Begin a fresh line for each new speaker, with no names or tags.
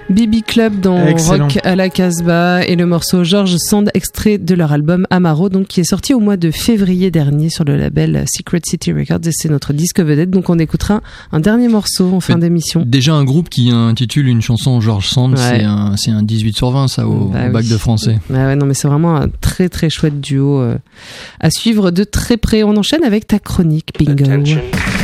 BB Club dans
Excellent.
Rock à la Casbah et le morceau George Sand, extrait de leur album Amaro, donc qui est sorti au mois de février dernier sur le label Secret City Records, et c'est notre disque vedette. Donc on écoutera un dernier morceau en fin d'émission.
Déjà un groupe qui intitule une chanson George Sand,
ouais.
c'est un 18 sur 20 ça au bac de français.
Ouais, non mais c'est vraiment un très très chouette duo à suivre de très près. On enchaîne avec ta chronique, Bingo.
Attention.